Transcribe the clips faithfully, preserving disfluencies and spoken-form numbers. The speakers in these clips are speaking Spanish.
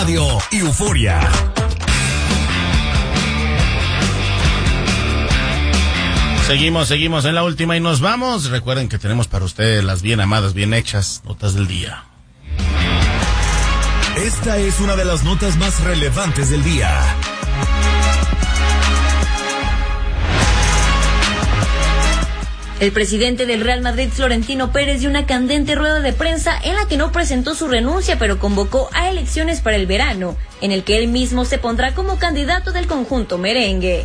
Radio y Euforia. Seguimos, seguimos en la última y nos vamos. Recuerden que tenemos para ustedes las bien amadas, bien hechas notas del día. Esta es una de las notas más relevantes del día. El presidente del Real Madrid, Florentino Pérez, dio una candente rueda de prensa en la que no presentó su renuncia, pero convocó a elecciones para el verano, en el que él mismo se pondrá como candidato del conjunto merengue.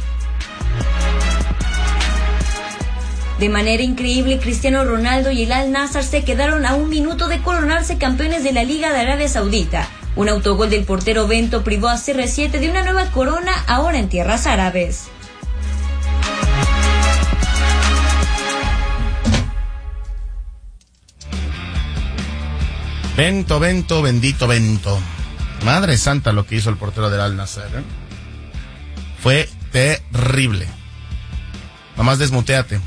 De manera increíble, Cristiano Ronaldo y el Al-Nassr se quedaron a un minuto de coronarse campeones de la Liga de Arabia Saudita. Un autogol del portero Bento privó a C R siete de una nueva corona ahora en tierras árabes. Bento, Bento, bendito Bento. Madre santa lo que hizo el portero del Al-Nassr, ¿eh? Fue terrible. Nomás desmuteate.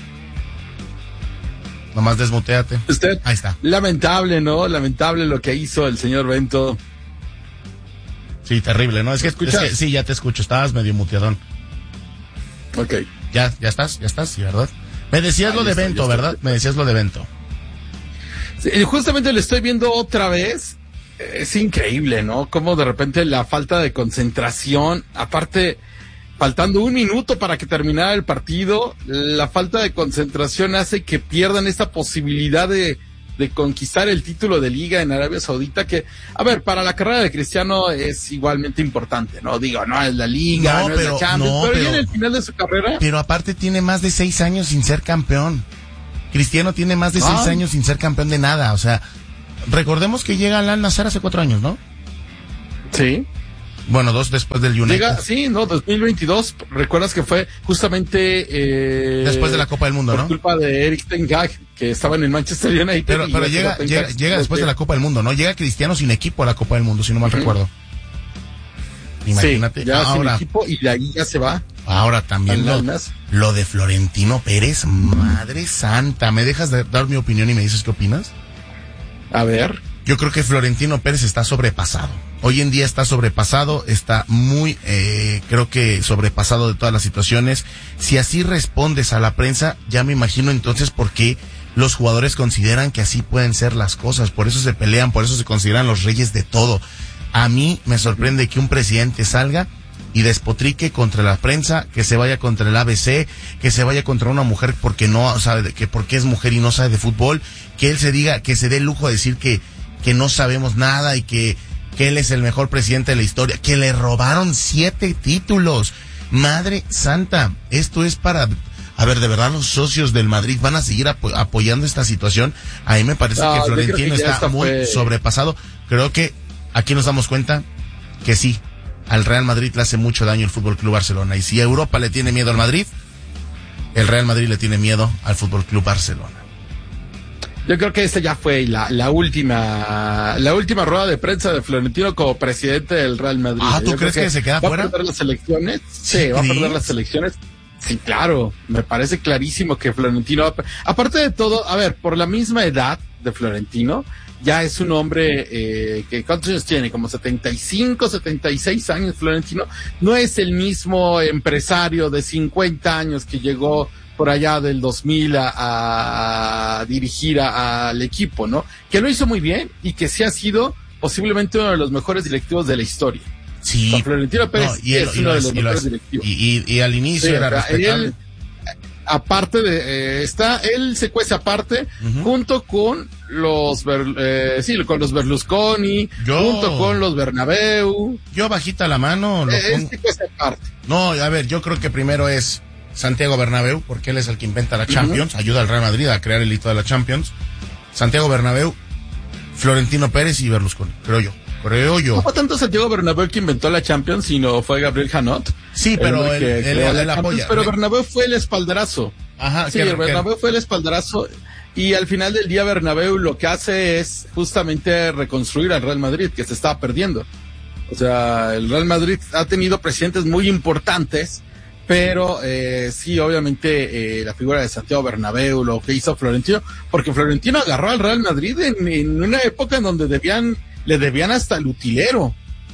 Nomás desmuteate. Usted, ahí está. Lamentable, ¿no? Lamentable lo que hizo el señor Bento. Sí, terrible, ¿no? Es que, es que sí, ya te escucho. Estabas medio muteadón. Ok. Ya, ya estás, ya estás, sí, ¿verdad? Me decías ah, lo de está, Bento, ¿verdad? Me decías lo de Bento. Sí, justamente lo estoy viendo otra vez. Es increíble, ¿no? Como de repente la falta de concentración, aparte, faltando un minuto para que terminara el partido, la falta de concentración hace que pierdan esta posibilidad de, de conquistar el título de liga en Arabia Saudita, que, a ver, para la carrera de Cristiano es igualmente importante, ¿no? Digo, no es la liga, no, no pero, es la Champions, no, pero, pero ya en el final de su carrera. Pero aparte tiene más de seis años sin ser campeón. Cristiano tiene más de ah. seis años sin ser campeón de nada, o sea, recordemos que llega al Al-Nassr hace cuatro años, ¿no? Sí. Bueno, dos después del United. Llega, sí, no, dos mil veintidós, recuerdas que fue justamente... Eh, después de la Copa del Mundo, por ¿no? Por culpa de Erik ten Hag, que estaba en el Manchester United. Pero, pero llega, llega, llega después de la Copa del Mundo, ¿no? Llega Cristiano sin equipo a la Copa del Mundo, si no mal uh-huh. recuerdo. Imagínate. Sí, ya ahora, sin equipo y de ahí ya se va. Ahora también lo, lo de Florentino Pérez, madre santa. ¿Me dejas de dar mi opinión y me dices qué opinas? A ver. Yo creo que Florentino Pérez está sobrepasado. Hoy en día está sobrepasado, está muy, eh, creo que sobrepasado de todas las situaciones. Si así respondes a la prensa, ya me imagino entonces por qué los jugadores consideran que así pueden ser las cosas. Por eso se pelean, por eso se consideran los reyes de todo. A mí me sorprende que un presidente salga y despotrique contra la prensa, que se vaya contra el A B C, que se vaya contra una mujer porque no sabe, que porque es mujer y no sabe de fútbol, que él se diga, que se dé el lujo de decir que, que no sabemos nada y que, que él es el mejor presidente de la historia, que le robaron siete títulos. Madre santa, esto es para, a ver, de verdad los socios del Madrid van a seguir apo- apoyando esta situación. A mí me parece no, que Florentino que está muy fue... sobrepasado. Creo que aquí nos damos cuenta que sí, al Real Madrid le hace mucho daño el Fútbol Club Barcelona. Y si Europa le tiene miedo al Madrid, el Real Madrid le tiene miedo al Fútbol Club Barcelona. Yo creo que esta ya fue la, la última la última rueda de prensa de Florentino como presidente del Real Madrid. Ah, ¿tú Yo crees que, que se queda va fuera? ¿Va a perder las elecciones? Sí, ¿Sí va a perder las elecciones? Sí, claro. Me parece clarísimo que Florentino va a... Aparte de todo, a ver, por la misma edad de Florentino, ya es un hombre eh, que ¿cuántos años tiene? Como setenta y cinco, setenta y seis años Florentino. No es el mismo empresario de cincuenta años que llegó por allá del dos mil a, a dirigir a, al equipo, ¿no? Que lo hizo muy bien y que sí ha sido posiblemente uno de los mejores directivos de la historia. Sí. Con Florentino Pérez no, y él, es y uno los, de los y mejores los, directivos. Y, y, y al inicio sí, era respetable. Él, aparte de, eh, está, él se cuece aparte, uh-huh. junto con los, eh, sí, con los Berlusconi, yo, junto con los Bernabéu. Yo bajita la mano. Lo eh, pongo... él se cuece aparte. No, a ver, yo creo que primero es Santiago Bernabéu, porque él es el que inventa la Champions, uh-huh. ayuda al Real Madrid a crear el hito de la Champions. Santiago Bernabéu, Florentino Pérez y Berlusconi, creo yo. Creo yo. No fue tanto Santiago Bernabéu el que inventó la Champions, sino fue Gabriel Janot. Sí, pero él, él, él, él apoya. Pero Bernabéu fue el espaldarazo. Ajá, sí, que, Bernabéu que... fue el espaldarazo. Y al final del día Bernabéu lo que hace es justamente reconstruir al Real Madrid, que se estaba perdiendo. O sea, el Real Madrid ha tenido presidentes muy importantes, pero eh, sí, obviamente eh, la figura de Santiago Bernabéu, lo que hizo Florentino, porque Florentino agarró al Real Madrid en, en una época en donde debían, le debían hasta el utilero.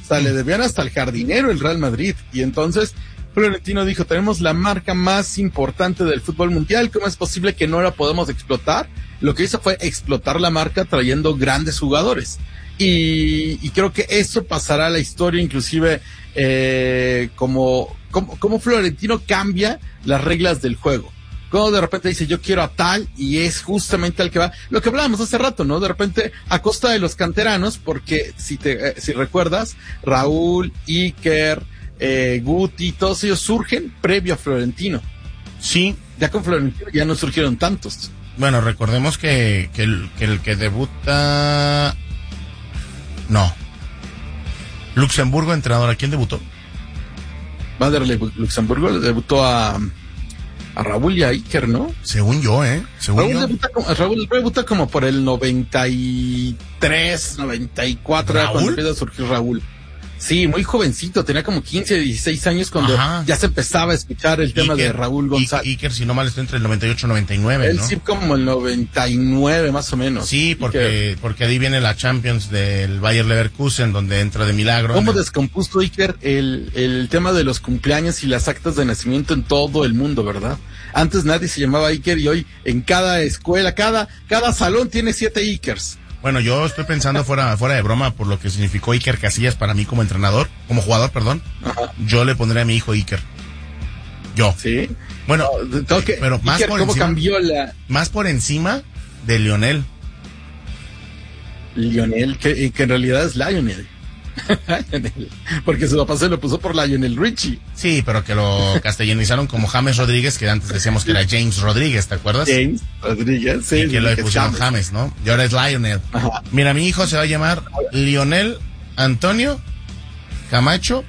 O sea, le debían hasta el jardinero el Real Madrid. Y entonces Florentino dijo, tenemos la marca más importante del fútbol mundial, ¿cómo es posible que no la podamos explotar? Lo que hizo fue explotar la marca trayendo grandes jugadores. Y, y creo que eso pasará a la historia, inclusive eh, como, como, como Florentino cambia las reglas del juego. Como de repente dice, yo quiero a tal, y es justamente al que va. Lo que hablábamos hace rato, ¿no? De repente, a costa de los canteranos, porque si te, eh, si recuerdas, Raúl, Iker, eh, Guti, todos ellos surgen previo a Florentino. Sí. Ya con Florentino ya no surgieron tantos. Bueno, recordemos que, que, el, que el que debuta... No. Luxemburgo, entrenador, ¿a quién debutó? Van der Luxemburgo debutó a... a Raúl y a Iker, ¿no? Según yo, ¿eh? Según Raúl, yo. Debuta como, Raúl debuta como por el noventa y tres, noventa y cuatro, ¿Raúl? cuando empieza a surgir Raúl. Sí, muy jovencito, tenía como quince, dieciséis años cuando Ajá. ya se empezaba a escuchar el tema Iker, de Raúl González. Iker, si no mal, está entre el noventa y ocho y noventa y nueve, Él ¿no? sí como el noventa y nueve más o menos. Sí, porque, porque ahí viene la Champions del Bayer Leverkusen, donde entra de milagro. ¿Cómo el... descompuso Iker el, el tema de los cumpleaños y las actas de nacimiento en todo el mundo, verdad? Antes nadie se llamaba Iker y hoy en cada escuela, cada, cada salón tiene siete Ikers. Bueno, yo estoy pensando fuera, fuera de broma por lo que significó Iker Casillas para mí como entrenador, como jugador, perdón. Ajá. Yo le pondré a mi hijo Iker. Yo. Sí. Bueno, No, tengo que, pero más Iker, por ¿cómo encima, cambió la más por encima de Lionel. Lionel, que, que en realidad es Lionel? Porque su papá se lo puso por Lionel Richie. Sí, pero que lo castellanizaron como James Rodríguez, que antes decíamos que era James Rodríguez, ¿te acuerdas? James Rodríguez, sí. Y que lo es pusieron James. James, ¿no? Y ahora es Lionel. Ajá. Mira, mi hijo se va a llamar Lionel Antonio Camacho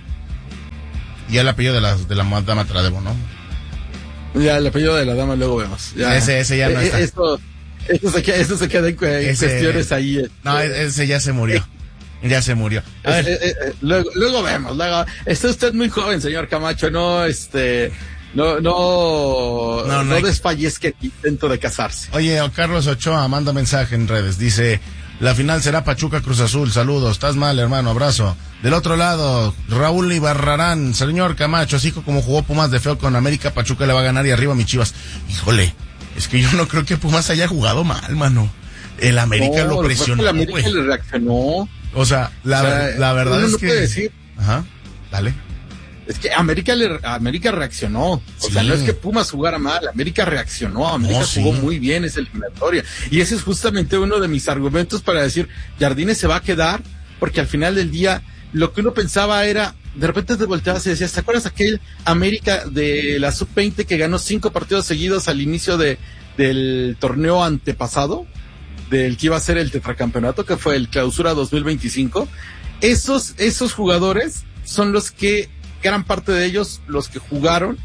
y el apellido de la, de la dama Tradebo, ¿no? Ya, el apellido de la dama luego vemos. Ya. Ese, ese ya no Eh, está. Esto, esto, se queda, esto se queda en, en Ese- cuestiones ahí. este. No, ese ya se murió. Ya se murió. A ver, Eh, eh, eh, luego, luego vemos, luego, está usted muy joven, señor Camacho, no, este, no, no, No, no, no hay- desfallezca el intento de casarse. oye, Carlos Ochoa manda mensaje en redes. Dice, la final será Pachuca Cruz Azul. Saludos. Estás mal, hermano. Abrazo. Del otro lado, Raúl Ibarrarán. Señor Camacho, así como jugó Pumas de feo con América, Pachuca le va a ganar y arriba mi Chivas. Híjole, es que yo no creo que Pumas haya jugado mal, mano. El América No, lo que pasa es que presionó, el América güey. le reaccionó. O sea, la, O sea, la verdad uno es no que... puede decir, Ajá, dale. es que América le, América reaccionó. O Sí. sea, no es que Pumas jugara mal, América reaccionó, América No, jugó sí. muy bien esa eliminatoria. Y ese es justamente uno de mis argumentos para decir, Jardines se va a quedar, porque al final del día, lo que uno pensaba era, de repente te volteabas y decías, ¿te acuerdas aquel América de la sub veinte que ganó cinco partidos seguidos al inicio de, del torneo antepasado? Del que iba a ser el tetracampeonato, que fue el Clausura dos mil veinticinco. Esos, esos jugadores son los que, gran parte de ellos, los que jugaron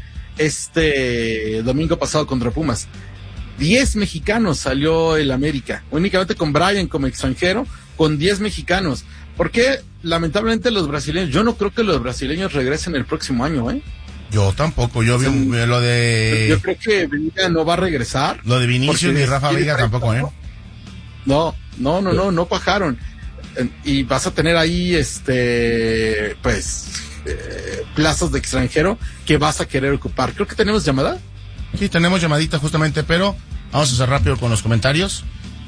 este domingo pasado contra Pumas. Diez mexicanos salió el América, únicamente con Brian como extranjero, con diez mexicanos. ¿Por qué? Lamentablemente los brasileños, yo no creo que los brasileños regresen el próximo año, ¿eh? Yo tampoco, yo vi un- lo de... Yo creo que Villa no va a regresar. Lo de Vinicius porque ni Rafa quiere Vega traer tampoco, ¿eh? todo. No, no, no, no, no cuajaron. Eh, Y vas a tener ahí, este, pues, eh, plazas de extranjero que vas a querer ocupar. Creo que tenemos llamada. Sí, tenemos llamadita justamente, pero vamos a hacer rápido con los comentarios.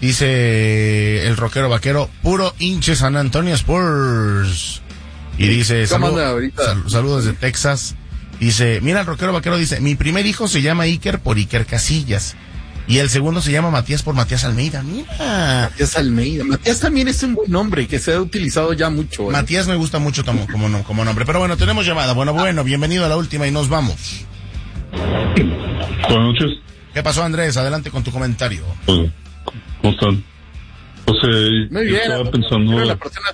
Dice el rockero vaquero, puro hinche San Antonio Spurs. Y dice, ¿Cómo saludo- anda ahorita? sal- saludos de Texas. Dice, mira, el rockero vaquero dice, mi primer hijo se llama Iker por Iker Casillas. Y el segundo se llama Matías por Matías Almeida. Mira. Matías Almeida. Matías también es un buen nombre que se ha utilizado ya mucho. ¿eh? Matías me gusta mucho como, como, no- como nombre. Pero bueno, tenemos llamada. Bueno, bueno, bienvenido a la última y nos vamos. Buenas noches. ¿Qué pasó, Andrés? Adelante con tu comentario. Hola. ¿Cómo están? Pues eh, Muy yo bien. estaba Eres pensando... la persona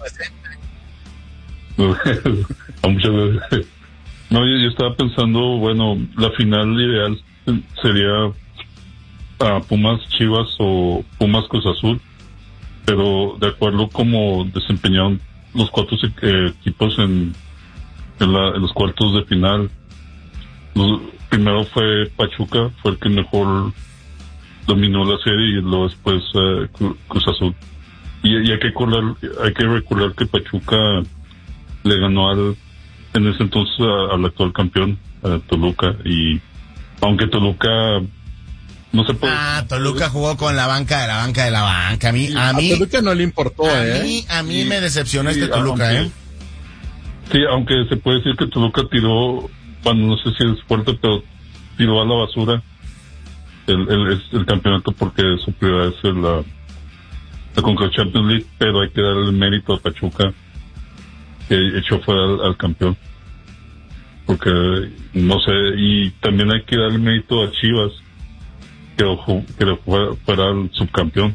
decente. Ah, muchas gracias. No, yo, yo estaba pensando, bueno, la final ideal sería a Pumas Chivas o Pumas Cruz Azul, pero de acuerdo como desempeñaron los cuatro eh, equipos en, en, la, en los cuartos de final. Los, primero fue Pachuca, fue el que mejor dominó la serie, y luego después eh, Cru- Cruz Azul. Y, y hay que recordar, hay que recordar que Pachuca le ganó al, en ese entonces a, al actual campeón, a Toluca, y aunque Toluca no se puede. Ah, Toluca jugó con la banca de la banca de la banca. A mí, Sí, a mí. A Toluca no le importó, a ¿eh? mí, a mí Sí, me decepcionó sí, este Toluca, aunque, ¿eh? Sí, aunque se puede decir que Toluca tiró, bueno, no sé si es fuerte, pero tiró a la basura el, el, el campeonato porque su prioridad es la, la Conca Champions League, pero hay que darle el mérito a Pachuca que echó fuera al, al campeón. Porque, no sé, y también hay que darle mérito a Chivas, que, que fuera, fuera el subcampeón.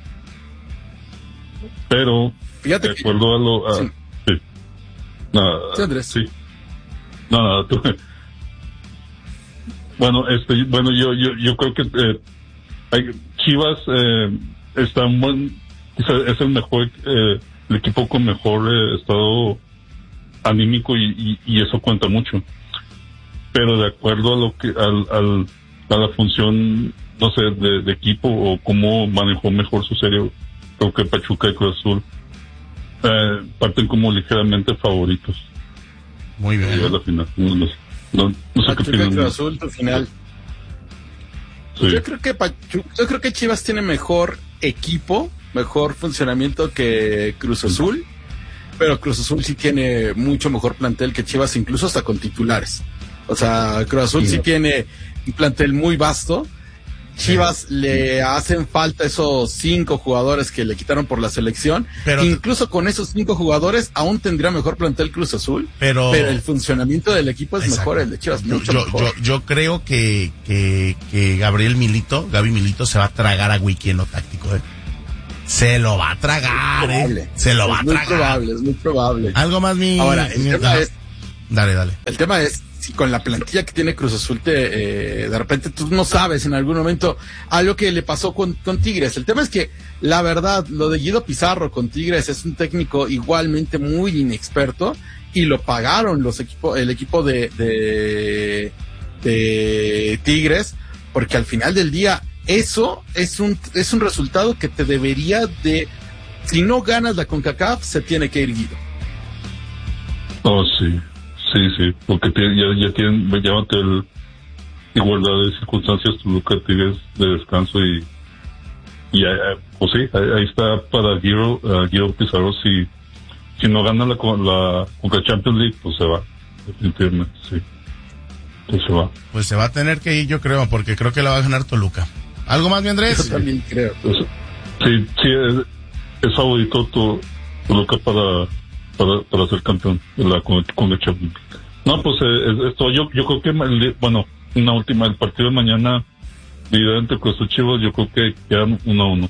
Pero, Fíjate de que- acuerdo a lo... A, sí. sí. Nada, Sí, Andrés. sí. No, nada, tú. Bueno, este, bueno, yo, yo, yo creo que eh, hay, Chivas eh, está muy, es el mejor, eh, el equipo con mejor eh, estado anímico y, y, y eso cuenta mucho. Pero de acuerdo a lo que, al, al a la función, no sé, de, de equipo o cómo manejó mejor su serie, creo que Pachuca y Cruz Azul eh, parten como ligeramente favoritos. Muy bien. A la final. No, no, no, no sé qué Pachuca y opinan. Cruz Azul, tu final. Sí. Yo creo que Pachu- yo creo que Chivas tiene mejor equipo, mejor funcionamiento que Cruz Azul, pero Cruz Azul sí tiene mucho mejor plantel que Chivas, incluso hasta con titulares. O sea, Cruz Azul sí, Sí. tiene un plantel muy vasto. Chivas le hacen falta esos cinco jugadores que le quitaron por la selección. Pero- Incluso con esos cinco jugadores aún tendría mejor plantel Cruz Azul. Pero, Pero el funcionamiento del equipo es Exacto. mejor, el de Chivas, yo, mucho yo, mejor. yo, yo creo que, que, que Gabriel Milito, Gaby Milito, se va a tragar a Wiki en lo táctico, ¿eh? Se lo va a tragar, Probable. ¿eh? Se lo es va a muy tragar. probable, es muy probable. Algo más, mi. Ahora, el mi- tema ajá. es, Dale, dale. el tema es si con la plantilla que tiene Cruz Azul te, eh, de repente tú no sabes en algún momento algo que le pasó con, con Tigres. El tema es que la verdad, lo de Guido Pizarro con Tigres es un técnico igualmente muy inexperto y lo pagaron los equipos, el equipo de, de, de Tigres, porque al final del día eso es un, es un resultado que te debería de, si no ganas la CONCACAF, se tiene que ir Guido. Oh, sí, sí, sí, porque te- ya, ya tienen, llámate el igualdad de circunstancias, Toluca Tigres de descanso y, y eh, pues sí, ahí, ahí está para Guido, uh, Guido Pizarro, si, si no gana la, con- la Conca Champions League, pues se va, definitivamente, sí, pues se va. Pues se va a tener que ir, yo creo, porque creo que la va a ganar Toluca. ¿Algo más, mi Andrés? Yo también creo. Pues, sí, sí, es, es favorito to- Toluca para, para, para ser campeón de la con, con la Champions. No, pues eh, esto, yo, yo creo que, el- bueno, una última, el partido de mañana, dividida entre Cruz Azul y Chivas, yo creo que quedan uno a uno.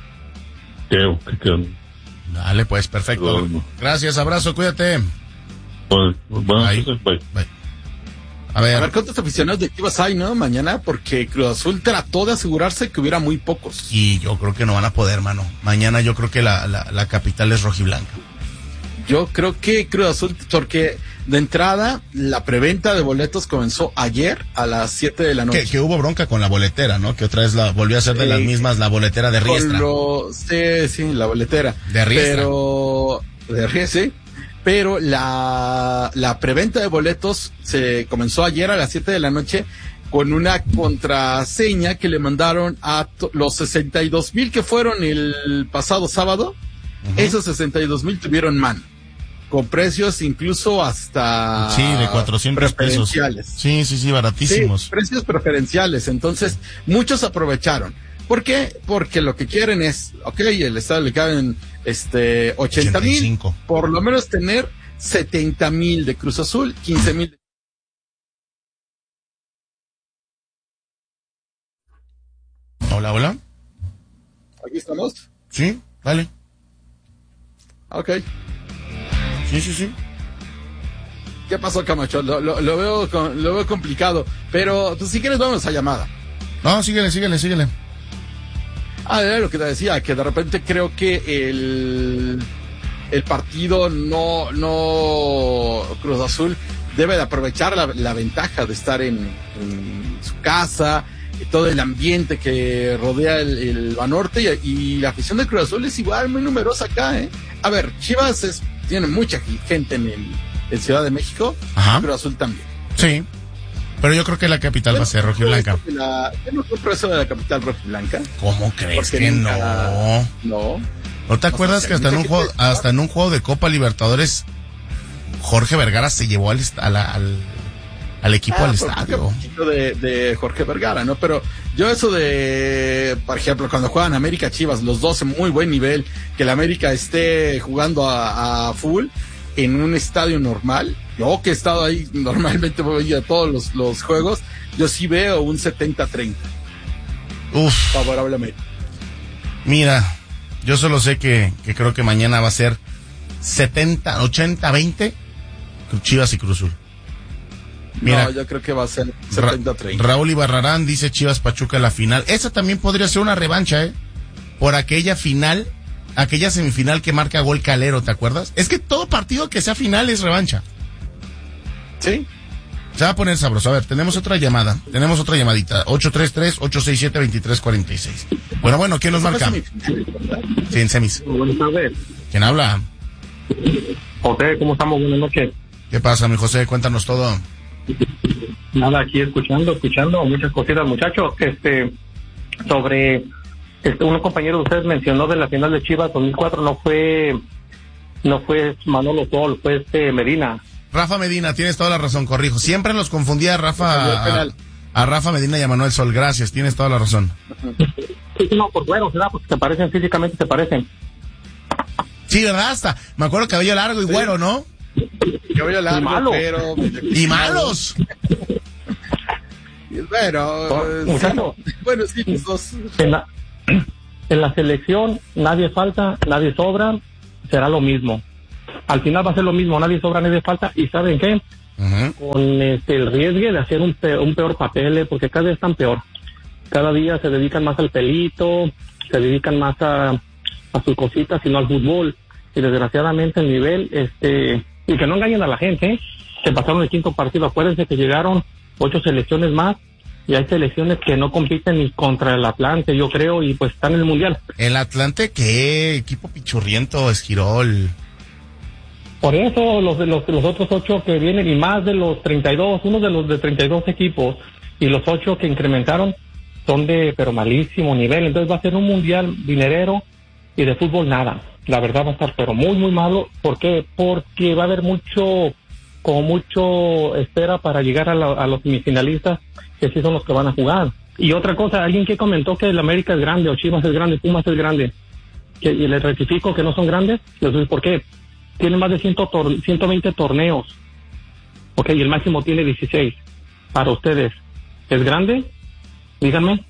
Creo que quedan. Dale, pues, perfecto. Bueno. Gracias, abrazo, cuídate. Pues, bueno, Ahí. entonces, bye. Bye. A A ver ver, cuántos aficionados de Chivas hay, ¿no? Mañana, porque Cruz Azul trató de asegurarse que hubiera muy pocos. y yo creo que no van a poder, mano. Mañana yo creo que la, la, la capital es rojiblanca. Yo creo que Cruz Azul, porque de entrada, la preventa de boletos comenzó ayer a las siete de la noche. Que, que hubo bronca con la boletera, ¿no? Que otra vez la volvió a ser de las Eh, mismas, la boletera de Con Riestra. lo- sí, sí, la boletera. De Riestra. Pero, de Riestra, sí. Pero la, la preventa de boletos se comenzó ayer a las siete de la noche con una contraseña que le mandaron a to- los sesenta y dos mil que fueron el pasado sábado. Ujú. Esos sesenta y dos mil tuvieron mano. Con precios incluso hasta Sí, de cuatrocientos pesos. preferenciales. Sí, sí, sí, baratísimos. Sí, precios preferenciales. Entonces, muchos aprovecharon. ¿Por qué? Porque lo que quieren es, ok, el Estado le caben este ochenta ochenta y mil, cinco. por lo menos tener setenta mil de Cruz Azul, quince mil. Hola, hola. Aquí estamos. Sí, dale. Ok. Sí, sí, sí. ¿Qué pasó, Camacho? Lo, lo, lo veo, con- lo veo complicado. Pero, pues, si quieres, vamos a llamada. No, síguele, síguele, síguele. Ah, era lo que te decía, que de repente creo que el, el partido no, no, Cruz Azul debe de aprovechar la, la ventaja de estar en, en su casa, y todo el ambiente que rodea el, el Banorte y, y la afición de Cruz Azul es igual, muy numerosa acá, ¿eh? A ver, Chivas es tiene mucha gente en, el, en Ciudad de México, Ajá. pero Azul también. Sí, pero yo creo que la capital va a ser rojiblanca. La, yo no compro eso de la capital rojiblanca. ¿Cómo crees Porque que nunca- no? No. ¿No te acuerdas sea, que hasta en un mucha juego, gente- hasta en un juego de Copa Libertadores, Jorge Vergara se llevó al, est- a la- al, al equipo Ah, al por estadio? Un poquito de, de Jorge Vergara, ¿no? Pero yo eso de, por ejemplo, cuando juegan América Chivas, los dos en muy buen nivel, que el América esté jugando a, a full en un estadio normal, yo que he estado ahí normalmente voy a todos los, los juegos, yo sí veo un setenta treinta Uf, favorable a América. mira, yo solo sé que, que creo que mañana va a ser setenta, ochenta, veinte, Chivas y Cruz Azul. Mira, No, yo creo que va a ser Ra- setenta treinta. Raúl Ibarrarán dice Chivas Pachuca la final. Esa también podría ser una revancha, ¿eh? Por aquella final, aquella semifinal que marca gol Calero, ¿te acuerdas? Es que todo partido que sea final es revancha. Sí. Se va a poner sabroso. A ver, tenemos otra llamada. Tenemos otra llamadita. ocho tres tres, ocho seis siete, dos tres cuatro seis. Bueno, bueno, ¿quién nos marca? Sí, en semis. Buenas tardes. ¿Quién habla? José, ¿cómo estamos? Buenas noches. ¿Qué pasa, mi José? Cuéntanos todo. Nada, aquí escuchando, escuchando muchas cositas, muchachos. Este, sobre, este, un compañero de ustedes mencionó de la final de Chivas dos mil cuatro, no fue, no fue Manolo Sol, fue este Medina. Rafa Medina, tienes toda la razón, corrijo. Siempre los confundía a Rafa, a, a Rafa Medina y a Manuel Sol. Gracias, tienes toda la razón. Sí, sí, no, por bueno, ¿verdad? Porque se parecen físicamente, se parecen. Sí, ¿verdad? Hasta, me acuerdo cabello largo y Sí. güero, ¿no? Cabello largo, malo. pero... Y malos. Bueno, Oh, eh, muchacho. sí. Bueno, sí, los dos. En la, en la selección nadie falta, nadie sobra, será lo mismo. Al final va a ser lo mismo, nadie sobra, nadie falta, y ¿saben qué? Uh-huh. Con este, el riesgo de hacer un, pe- un peor papel, eh, porque cada día están peor. Cada día se dedican más al pelito, se dedican más a, a sus cositas, sino al fútbol. Y desgraciadamente el nivel, este, y que no engañen a la gente, ¿eh? Se pasaron el quinto partido. Acuérdense que llegaron ocho selecciones más, y hay selecciones que no compiten ni contra el Atlante, yo creo, y pues están en el Mundial. El Atlante, ¿qué? Equipo pichurriento, Esquirol. Por eso los de los, los otros ocho que vienen y más de los treinta y dos, uno de los de treinta y dos equipos y los ocho que incrementaron son de pero malísimo nivel. Entonces va a ser un mundial dinerero y de fútbol nada. La verdad va a estar pero muy muy malo. ¿Por qué? Porque va a haber mucho, como mucho espera para llegar a, la, a los semifinalistas que sí son los que van a jugar. Y otra cosa, alguien que comentó que el América es grande o Chivas es grande, Pumas es grande, que, y les rectifico que no son grandes. Les doy por qué. Tiene más de cien tor- ciento veinte torneos. Ok, y el máximo tiene dieciséis. Para ustedes, ¿es grande? Díganme.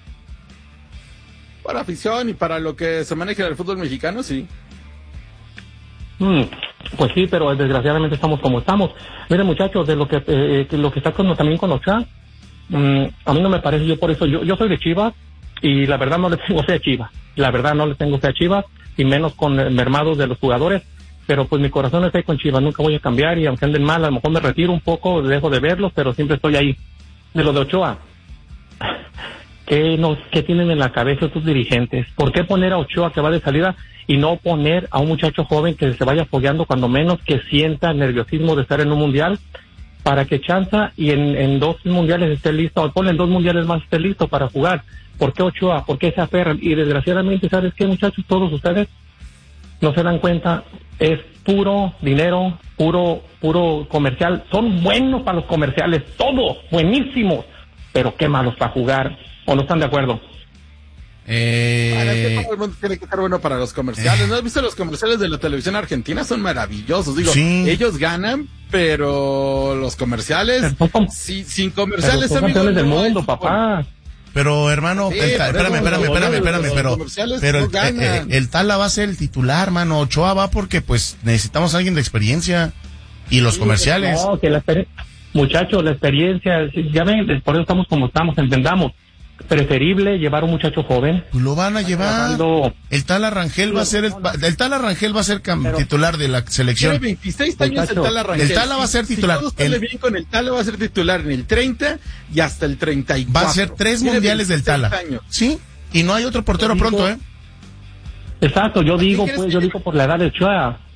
Para afición y para lo que se maneja en el fútbol mexicano, sí. Mm, pues sí, pero desgraciadamente estamos como estamos. Miren, muchachos, de lo que eh, que lo que está con, también con Ochoa, mm, a mí no me parece, yo por eso, yo, yo soy de Chivas y la verdad no le tengo fe a Chivas. La verdad no le tengo fe a Chivas y menos con eh, mermados de los jugadores. Pero pues mi corazón está ahí con Chivas, nunca voy a cambiar y aunque anden mal, a lo mejor me retiro un poco, dejo de verlos, pero siempre estoy ahí. De lo de Ochoa, ¿qué, nos, ¿qué tienen en la cabeza estos dirigentes? ¿Por qué poner a Ochoa que va de salida y no poner a un muchacho joven que se vaya apoyando cuando menos, que sienta el nerviosismo de estar en un mundial, para que chanza y en, en dos mundiales esté listo, o ponle en dos mundiales más esté listo para jugar? ¿Por qué Ochoa? ¿Por qué se aferran? Y desgraciadamente, ¿sabes qué, muchachos? Todos ustedes no se dan cuenta, es puro dinero, puro puro comercial. Son buenos para los comerciales, todos buenísimos, pero qué malos para jugar. ¿O no están de acuerdo? Eh, Bueno, es que todo el mundo tiene que estar bueno para los comerciales. ¿No has visto los comerciales de la televisión argentina? Son maravillosos. Digo, Sí. ellos ganan, pero los comerciales, Pero son- sí, sin Pero comerciales, son amigos, campeones del no hay mundo, fútbol. papá. pero hermano, Sí, el ta- por espérame, eso espérame, los espérame, espérame, goles, pero, los comerciales pero no el, ganan. eh, el Tala va a ser el titular, mano. Ochoa va porque pues necesitamos a alguien de experiencia y los comerciales. No, que la exper- muchachos, la experiencia, ya ven, por eso estamos como estamos, entendamos. Preferible llevar a un muchacho joven. Pues lo van a llevar. trabajando- El Tala Rangel va a ser el, el Tala Rangel va a ser cam- Pero- titular de la Tiene selección. veintiséis años el Muchacho, Tala Rangel. el Tala va a ser Si- titular. Si todo sale El- bien con el Tala, va a ser titular en el treinta y hasta el treinta y Va cuatro. a ser tres Tiene mundiales del veintiséis Tala. años. Sí, y no hay otro portero Yo digo- pronto, ¿eh? Exacto, yo digo, crees pues, que- yo digo por la edad de Ochoa.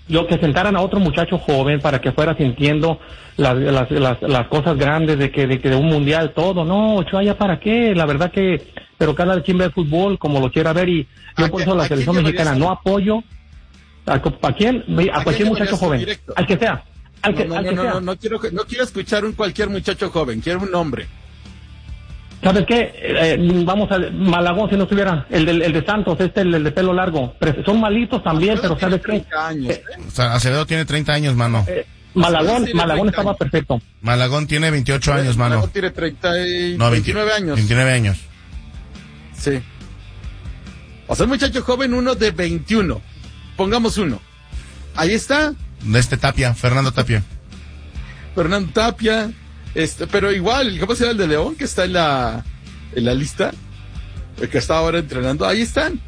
yo que sentaran a otro muchacho joven para que fuera sintiendo las, las, las, las cosas grandes de que, de que de un mundial, todo. No, Ochoa, ¿ya para qué? La verdad que, pero cada quien ve fútbol como lo quiera ver, y yo por eso la selección mexicana no apoyo. ¿A, a quién? A, ¿A cualquier muchacho joven. Directo? Al que sea. Al que, no, no, al que no, sea. no, no, no quiero, no quiero escuchar un cualquier muchacho joven, quiero un hombre. ¿Sabes qué? Eh, vamos a Malagón, si no estuviera, el de, el de Santos, este, el, el de pelo largo. Pero son malitos también, pero ¿sabes qué? Años, ¿eh? O sea, Acevedo tiene treinta años, mano. Eh, Malagón, Malagón estaba años. perfecto. Malagón tiene veintiocho años, mano. Malagón tiene treinta y no, veintinueve años. veintinueve años. Sí. O sea, un muchacho joven, uno de veintiuno. Pongamos uno. Ahí está. De este Tapia, Fernando Tapia. Fernando Tapia. Este, pero igual, ¿cómo se llama el de León que está en la en la lista? El que está ahora entrenando, ahí están.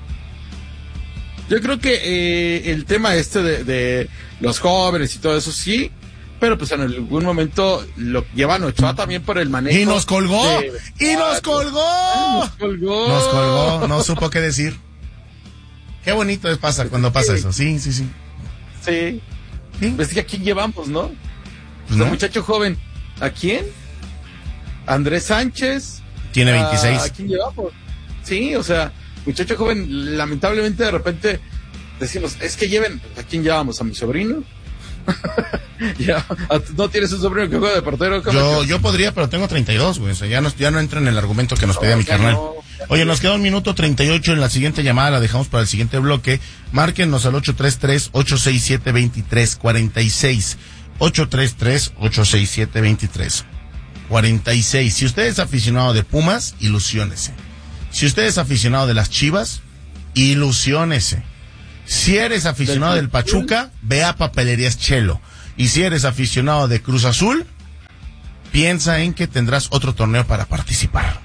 Yo creo que eh, el tema este de, de los jóvenes y todo eso sí, pero pues en algún momento lo llevan Ochoa también por el manejo. Y nos colgó, de... y nos colgó. Ay, nos colgó. Nos colgó, no supo qué decir. Qué bonito es pasa cuando pasa sí. eso, sí, sí, sí. Sí. ¿Sí? Pues que a quién llevamos, ¿no? Pues no. Un muchacho joven. ¿A quién? Andrés Sánchez. Tiene veintiséis. ¿A, ¿A quién llevamos? Sí, o sea, muchacho joven, lamentablemente de repente decimos, es que lleven, ¿a quién llevamos? ¿A mi sobrino? ya, ¿no tienes un sobrino que juega de portero? Yo, yo podría, pero tengo treinta y dos, güey, o sea, ya no, ya no entro en el argumento que nos no, pedía mi carnal. No, Oye, nos queda un minuto treinta y ocho en la siguiente llamada, la dejamos para el siguiente bloque. Márquenos al ocho tres tres, ocho seis siete, dos tres cuatro seis. ocho tres tres, ocho seis siete, dos tres cuatro seis. Si usted es aficionado de Pumas, ilusiónese. Si usted es aficionado de las Chivas, ilusiónese. Si eres aficionado del Pachuca, ve a Papelerías Chelo. Y si eres aficionado de Cruz Azul, piensa en que tendrás otro torneo para participar.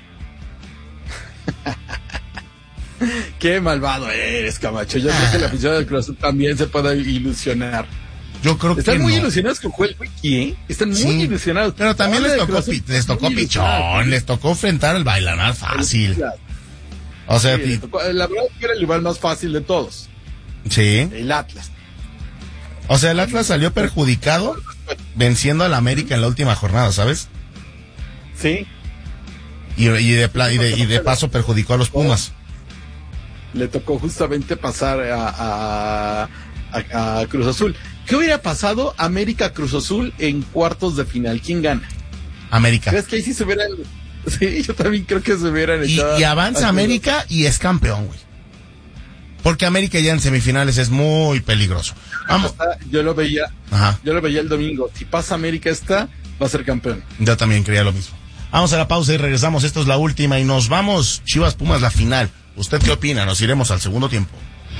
Qué malvado eres, Camacho. Yo creo que el aficionado del Cruz Azul también se puede ilusionar. Yo creo Están que muy no. ilusionados con Joel Wiki, ¿eh? Están muy sí, ilusionados. Pero también les tocó, Azul, les tocó pichón, les tocó enfrentar el bailanar fácil. O sea, sí, ti... tocó, la verdad es que era el rival más fácil de todos. Sí. El Atlas. O sea, el Atlas salió perjudicado venciendo al América en la última jornada, ¿sabes? Sí. Y, y, de, y, de, y de paso perjudicó a los Pumas. Le tocó justamente pasar a, a, a, a Cruz Azul. ¿Qué hubiera pasado América Cruz Azul en cuartos de final? ¿Quién gana? América. ¿Crees que ahí sí se hubieran... Sí, yo también creo que se hubieran y, echado... Y avanza a América y es campeón, güey. Porque América ya en semifinales es muy peligroso. Vamos. Yo lo veía, Ajá. yo lo veía el domingo. Si pasa América esta, va a ser campeón. Yo también creía lo mismo. Vamos a la pausa y regresamos. Esto es la última y nos vamos. Chivas Pumas, la final. ¿Usted qué opina? Nos iremos al segundo tiempo.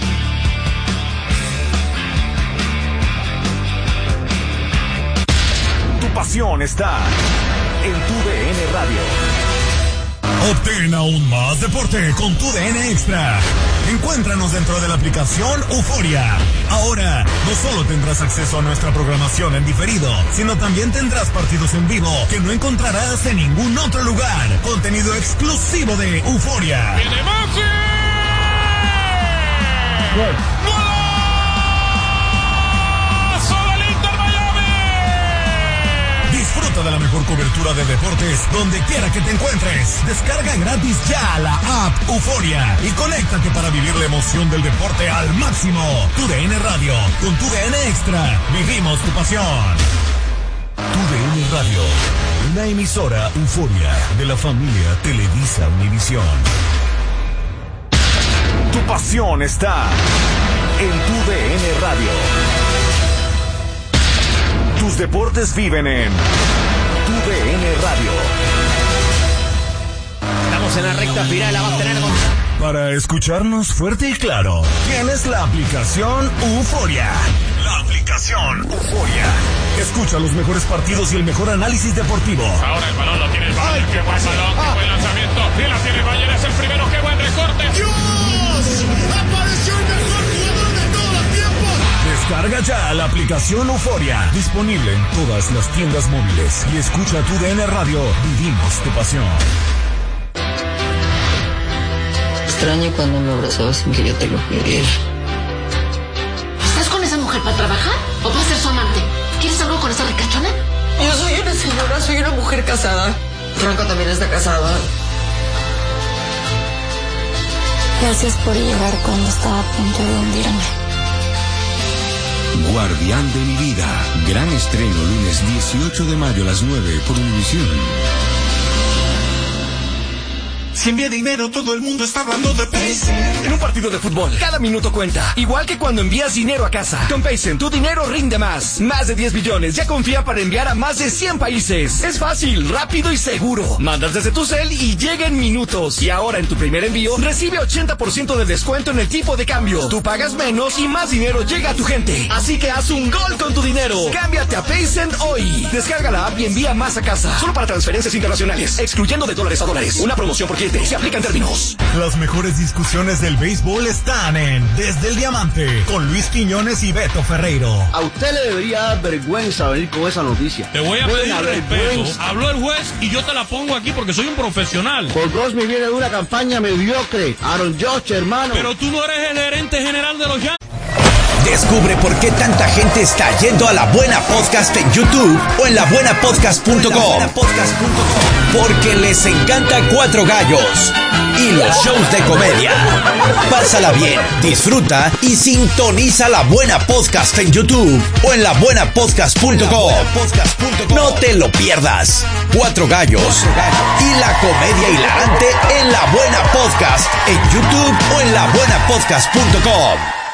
Tu pasión está en Tu D N Radio. Obtén aún más deporte con Tu D N Extra. Encuéntranos dentro de la aplicación Euforia. Ahora, no solo tendrás acceso a nuestra programación en diferido, sino también tendrás partidos en vivo que no encontrarás en ningún otro lugar. Contenido exclusivo de Euforia. ¡Viene Maxi! Disfruta de la mejor cobertura de deportes donde quiera que te encuentres. Descarga gratis ya la app Euforia y conéctate para vivir la emoción del deporte al máximo. Tu D N Radio, con Tu D N Extra, vivimos tu pasión. Tu D N Radio, una emisora Euforia de la familia Televisa Univisión. Tu pasión está en Tu D N Radio. Tus deportes viven en Tu D N Radio. Estamos en la recta final, la vas a tener con... Para escucharnos fuerte y claro, tienes la aplicación Euforia. La aplicación Euforia. Escucha los mejores partidos y el mejor análisis deportivo. Ahora el balón lo tiene el Bayern. Qué buen balón, qué buen lanzamiento. Y la tiene el Bayern, es el primero, qué buen recorte. ¡Dios! ¡Apareció el mejor jugador de todos los tiempos! Descarga ya la aplicación Euforia, disponible en todas las tiendas móviles. Y escucha Tu D N Radio, vivimos tu pasión. Extraño cuando me abrazabas sin que yo te lo pidiera. ¿Estás con esa mujer? normal para trabajar o para ser su amante? ¿Quieres algo con esa ricachona? Yo soy una señora, soy una mujer casada. Franco también está casada. Gracias por llegar cuando estaba a punto de hundirme. Guardián de mi vida. Gran estreno lunes dieciocho de mayo a las nueve por Univisión. Si envía dinero, todo el mundo está hablando de Paycen. En un partido de fútbol, cada minuto cuenta. Igual que cuando envías dinero a casa. Con Paycen, tu dinero rinde más. Más de diez billones ya confía para enviar a más de cien países. Es fácil, rápido y seguro. Mandas desde tu cel y llega en minutos. Y ahora en tu primer envío, recibe ochenta por ciento de descuento en el tipo de cambio. Tú pagas menos y más dinero llega a tu gente. Así que haz un gol con tu dinero. Cámbiate a Paycen hoy. Descarga la app y envía más a casa. Solo para transferencias internacionales, excluyendo de dólares a dólares. Una promoción por cliente. Se aplican términos. Las mejores discusiones del béisbol están en Desde el Diamante con Luis Quiñones y Beto Ferreiro. A usted le debería dar vergüenza venir con esa noticia. Te voy a pedir respeto. Habló el juez y yo te la pongo aquí porque soy un profesional. Paul Goldschmidt viene de una campaña mediocre. Aaron Judge, hermano. Pero tú no eres el gerente general de los Yankees. Descubre por qué tanta gente está yendo a La Buena Podcast en YouTube o en la buena podcast punto com. Porque les encanta Cuatro Gallos y los shows de comedia. Pásala bien, disfruta y sintoniza La Buena Podcast en YouTube o en la buena podcast punto com. No te lo pierdas. Cuatro Gallos y la comedia hilarante en La Buena Podcast en YouTube o en la buena podcast punto com.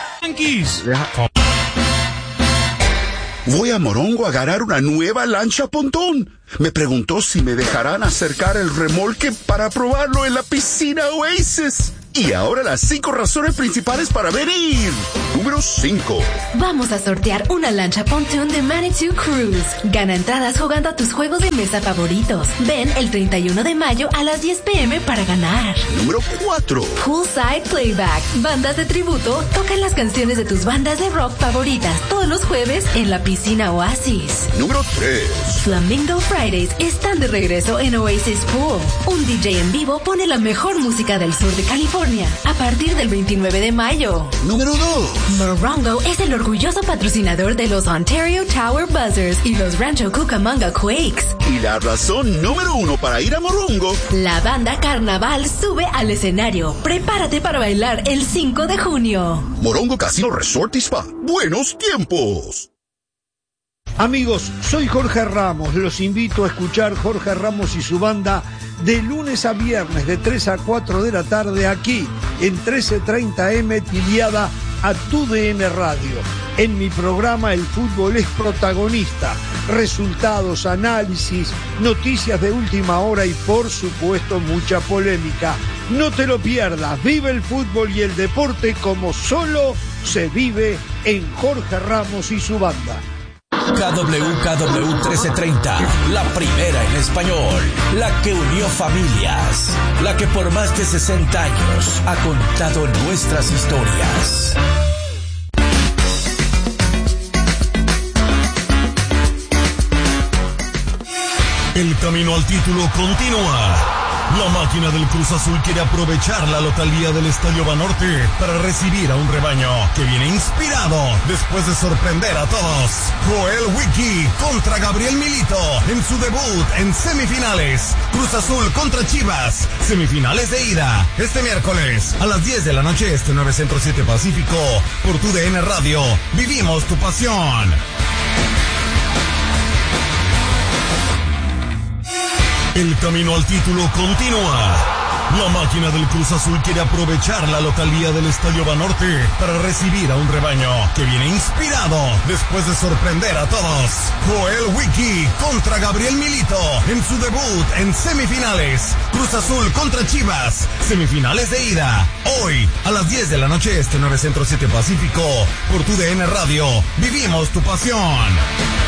Voy a Morongo a agarrar una nueva lancha pontón. Me preguntó si me dejarán acercar el remolque para probarlo en la piscina Oasis. Y ahora las cinco razones principales para venir. Número cinco. Vamos a sortear una lancha pontoon de Manitou Cruise. Gana entradas jugando a tus juegos de mesa favoritos. Ven el treinta y uno de mayo a las diez pm para ganar. Número cuatro. Poolside Playback. Bandas de tributo tocan las canciones de tus bandas de rock favoritas todos los jueves en la piscina Oasis. Número tres. Flamingo Fridays están de regreso en Oasis Pool. Un D J en vivo pone la mejor música del sur de California a partir del veintinueve de mayo. Número dos. Morongo es el orgulloso patrocinador de los Ontario Tower Buzzers y los Rancho Cucamonga Quakes. Y la razón número uno para ir a Morongo. La banda Carnaval sube al escenario. Prepárate para bailar el cinco de junio. Morongo Casino Resort y Spa. Buenos tiempos. Amigos, soy Jorge Ramos. Los invito a escuchar Jorge Ramos y su banda de lunes a viernes de tres a cuatro de la tarde aquí en trece treinta eme tiliada a Tu D N Radio. En mi programa el fútbol es protagonista. Resultados, análisis, noticias de última hora y por supuesto mucha polémica. No te lo pierdas. Vive el fútbol y el deporte como solo se vive en Jorge Ramos y su banda. K W K W trece treinta, la primera en español, la que unió familias, la que por más de sesenta años ha contado nuestras historias. El camino al título continúa. La máquina del Cruz Azul quiere aprovechar la localía del Estadio Banorte para recibir a un rebaño que viene inspirado después de sorprender a todos. Joel Wiki contra Gabriel Milito en su debut en semifinales. Cruz Azul contra Chivas, semifinales de ida. Este miércoles a las diez de la noche este, nueve Centro siete Pacífico, por Tu D N Radio. Vivimos tu pasión. El camino al título continúa. La máquina del Cruz Azul quiere aprovechar la localía del Estadio Banorte para recibir a un rebaño que viene inspirado después de sorprender a todos. Joel Wiki contra Gabriel Milito en su debut en semifinales. Cruz Azul contra Chivas, semifinales de ida. Hoy a las diez de la noche este, nueve Centro siete Pacífico, por Tu D N Radio. Vivimos tu pasión.